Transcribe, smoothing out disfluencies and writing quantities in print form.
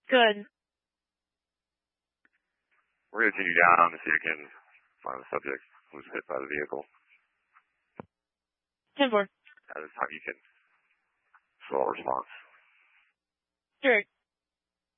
Good. We're going to continue down to see if we can find the subject who was hit by the vehicle. 10-4. At this time, you can slow response. Sure.